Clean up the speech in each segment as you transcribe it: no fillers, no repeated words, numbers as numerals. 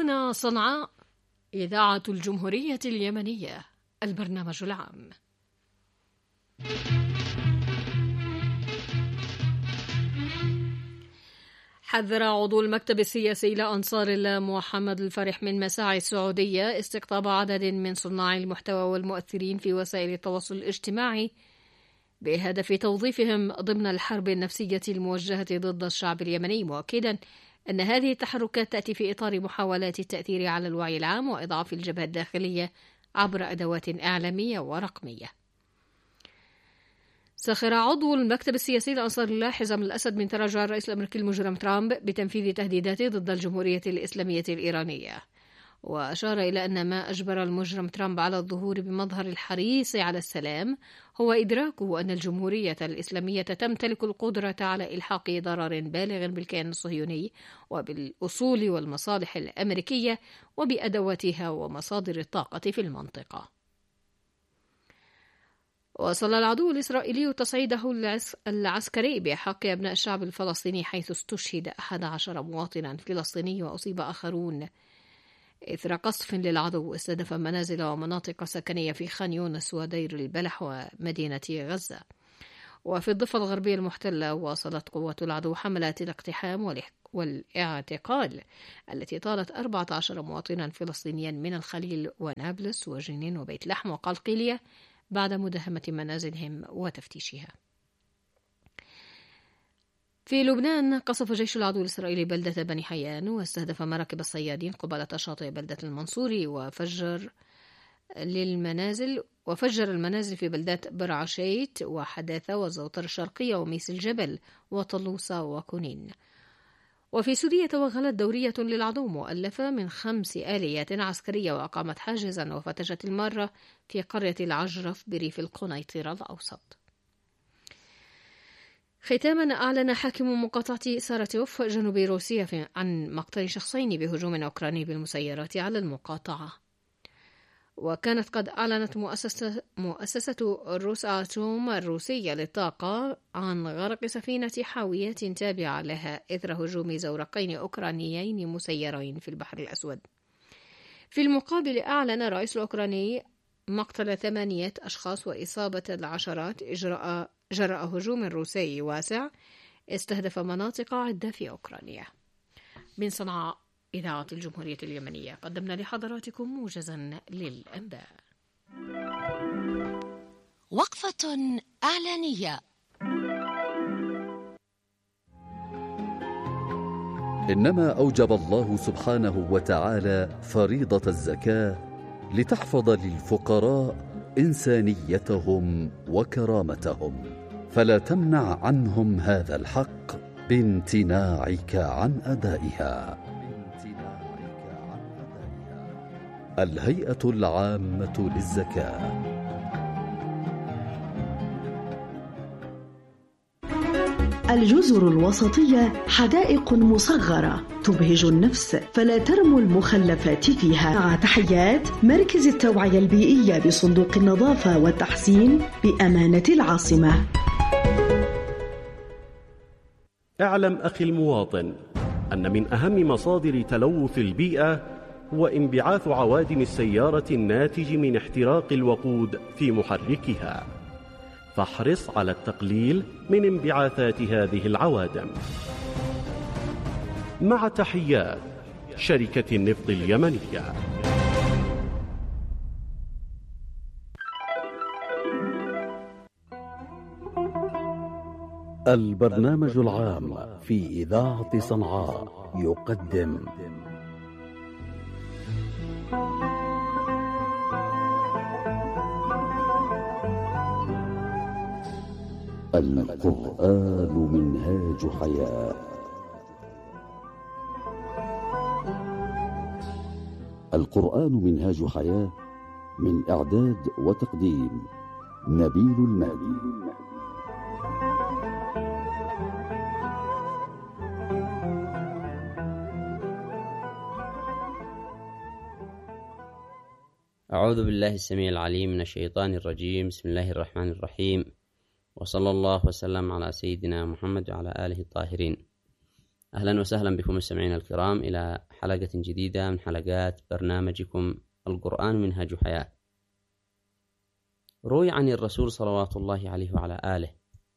هنا صنعاء، إذاعة الجمهورية اليمنية، البرنامج العام. حذر عضو المكتب السياسي لأنصار الله محمد الفرح من مساعي السعودية استقطاب عدد من صناع المحتوى والمؤثرين في وسائل التواصل الاجتماعي بهدف توظيفهم ضمن الحرب النفسية الموجهة ضد الشعب اليمني، مؤكدا أن هذه التحركات تأتي في إطار محاولات التأثير على الوعي العام وإضعاف الجبهة الداخلية عبر أدوات إعلامية ورقمية. سخر عضو المكتب السياسي لأنصار الله حزام الأسد من تراجع الرئيس الأمريكي المجرم ترامب بتنفيذ تهديداته ضد الجمهورية الإسلامية الإيرانية، وأشار إلى أن ما أجبر المجرم ترامب على الظهور بمظهر الحريص على السلام هو إدراكه أن الجمهورية الإسلامية تمتلك القدرة على إلحاق ضرر بالغ بالكيان الصهيوني وبالأصول والمصالح الأمريكية وبأدواتها ومصادر الطاقة في المنطقة. وصل العدو الإسرائيلي تصعيده العسكري بحق أبناء الشعب الفلسطيني، حيث استشهد 11 مواطنا فلسطيني وأصيب آخرون إثر قصف للعدو استهدف منازل ومناطق سكنية في خان يونس ودير البلح ومدينة غزة. وفي الضفة الغربية المحتلة واصلت قوات العدو حملات الاقتحام والاعتقال التي طالت 14 مواطنا فلسطينيا من الخليل ونابلس وجنين وبيت لحم وقلقيلية بعد مداهمة منازلهم وتفتيشها. في لبنان قصف جيش العدو الإسرائيلي بلدة بني حيان واستهدف مراكب الصيادين قبالة شاطئ بلدة المنصوري وفجر المنازل في بلدات برعشيت وحداثة والزوطر الشرقية وميس الجبل وطلوسة وكونين. وفي سوريا توغلت دورية للعدو مؤلفة من 5 آليات عسكرية وأقامت حاجزا وفتشت المارة في قرية العجرف بريف القنيطرة الأوسط. ختاما، أعلن حاكم مقاطعة ساراتوف جنوب روسيا عن مقتل شخصين بهجوم أوكراني بالمسيرات على المقاطعة. وكانت قد أعلنت مؤسسة روساتوم الروسية للطاقة عن غرق سفينة حاويات تابعة لها إثر هجوم زورقين أوكرانيين مسيرين في البحر الأسود. في المقابل، أعلن الرئيس الأوكراني مقتل 8 أشخاص وإصابة العشرات جراء هجوم روسي واسع استهدف مناطق عدة في أوكرانيا. من صنعاء، إذاعة الجمهورية اليمنية، قدمنا لحضراتكم موجزا للأنباء. وقفة إعلانية. إنما أوجب الله سبحانه وتعالى فريضة الزكاة لتحفظ للفقراء إنسانيتهم وكرامتهم، فلا تمنع عنهم هذا الحق بامتناعك عن أدائها. الهيئة العامة للزكاة. الجزر الوسطية حدائق مصغرة تبهج النفس، فلا ترموا المخلفات فيها. مع تحيات مركز التوعية البيئية بصندوق النظافة والتحسين بأمانة العاصمة. اعلم أخي المواطن أن من أهم مصادر تلوث البيئة هو انبعاث عوادم السيارة الناتج من احتراق الوقود في محركها، فاحرص على التقليل من انبعاثات هذه العوادم. مع تحيات شركة النفط اليمنية. البرنامج العام في إذاعة صنعاء يقدم القرآن منهاج حياة. القرآن منهاج حياة، من إعداد وتقديم نبيل المهدي. أعوذ بالله السميع العليم من الشيطان الرجيم. بسم الله الرحمن الرحيم، وصلى الله وسلم على سيدنا محمد وعلى آله الطاهرين. أهلا وسهلا بكم مستمعينا الكرام إلى حلقة جديدة من حلقات برنامجكم القرآن منهاج حياة. روي عن الرسول صلوات الله عليه وعلى آله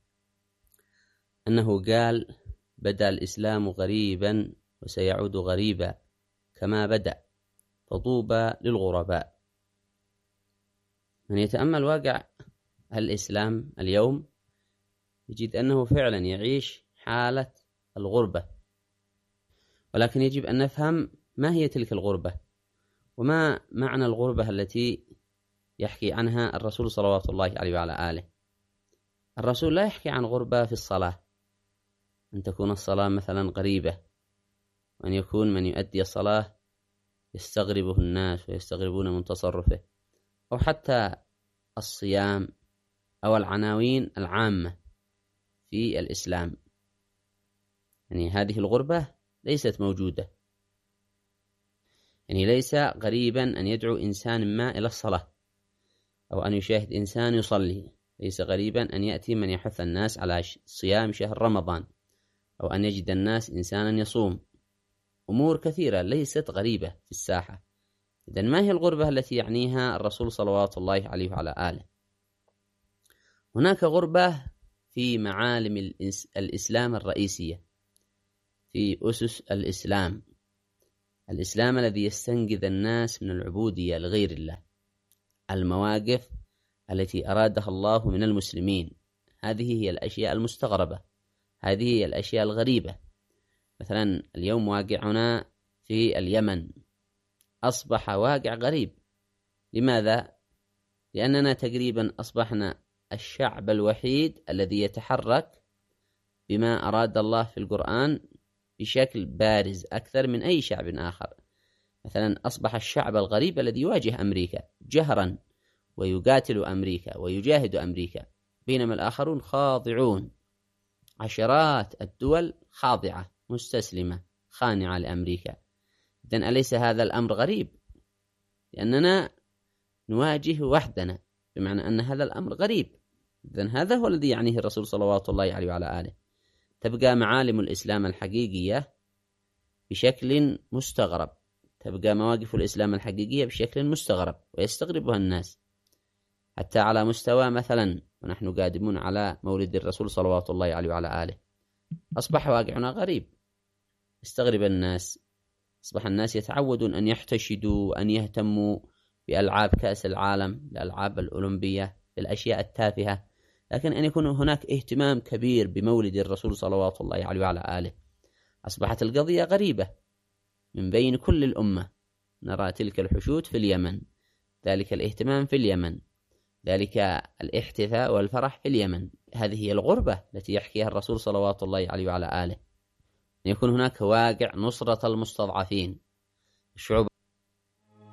أنه قال: بدأ الإسلام غريبا وسيعود غريبا كما بدأ، فطوبى للغرباء. من يتأمل واقع الإسلام اليوم يجد أنه فعلا يعيش حالة الغربة، ولكن يجب أن نفهم ما هي تلك الغربة، وما معنى الغربة التي يحكي عنها الرسول صلوات الله عليه وعلى آله. الرسول لا يحكي عن غربة في الصلاة، أن تكون الصلاة مثلا غريبة، وأن يكون من يؤدي الصلاة يستغربه الناس ويستغربون من تصرفه، أو حتى الصيام أو العناوين العامة في الإسلام. يعني هذه الغربة ليست موجودة. يعني ليس غريبا أن يدعو إنسان ما إلى الصلاة، أو أن يشاهد إنسان يصلي. ليس غريبا أن يأتي من يحث الناس على صيام شهر رمضان، أو أن يجد الناس إنسانا يصوم. أمور كثيرة ليست غريبة في الساحة. إذن ما هي الغربة التي يعنيها الرسول صلوات الله عليه وعلى آله؟ هناك غربة في معالم الإسلام الرئيسية، في أسس الإسلام الذي يستنقذ الناس من العبودية لغير الله، المواقف التي أرادها الله من المسلمين. هذه هي الأشياء المستغربة، هذه هي الأشياء الغريبة. مثلا اليوم واقعنا في اليمن أصبح واقع غريب. لماذا؟ لأننا تقريبا أصبحنا الشعب الوحيد الذي يتحرك بما أراد الله في القرآن بشكل بارز أكثر من أي شعب آخر. مثلا أصبح الشعب الغريب الذي يواجه أمريكا جهرا ويقاتل أمريكا ويجاهد أمريكا، بينما الآخرون خاضعون. عشرات الدول خاضعة مستسلمة خانعة لأمريكا. إذن أليس هذا الأمر غريب؟ لأننا نواجه وحدنا، بمعنى أن هذا الأمر غريب. إذن هذا هو الذي يعنيه الرسول صلوات الله عليه وعلى آله. تبقى معالم الإسلام الحقيقية بشكل مستغرب، تبقى مواقف الإسلام الحقيقية بشكل مستغرب ويستغربها الناس، حتى على مستوى مثلا ونحن قادمون على مولد الرسول صلوات الله عليه وعلى آله أصبح واقعنا غريب، استغرب الناس. أصبح الناس يتعودون أن يحتشدوا، أن يهتموا بألعاب كأس العالم، الألعاب الأولمبية، بالأشياء التافهة، لكن أن يكون هناك اهتمام كبير بمولد الرسول صلوات الله عليه وعلى آله. أصبحت القضية غريبة من بين كل الأمة. نرى تلك الحشود في اليمن، ذلك الاهتمام في اليمن، ذلك الاحتفاء والفرح في اليمن. هذه هي الغربة التي يحكيها الرسول صلوات الله عليه وعلى آله. أن يكون هناك واقع نصرة المستضعفين. الشعوب